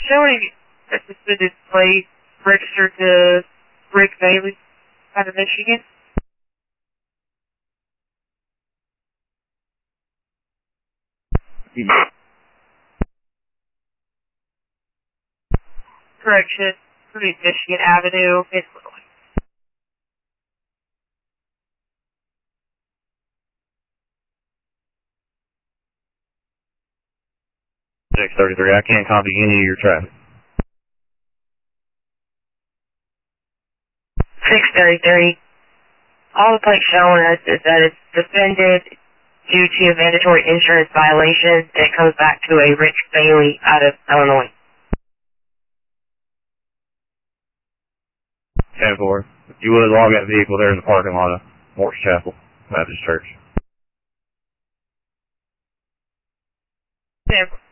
showing a suspended plate registered to Rick Bailey out of Michigan. Correction, Michigan Avenue, Illinois. $633, I can't copy any of your traffic. 633. All the plates showing us is that it's suspended due to a mandatory insurance violation, and it comes back to a Rick Bailey out of Illinois. 10-4. If you would log that vehicle there in the parking lot of Morse Chapel Baptist Church. 10-4.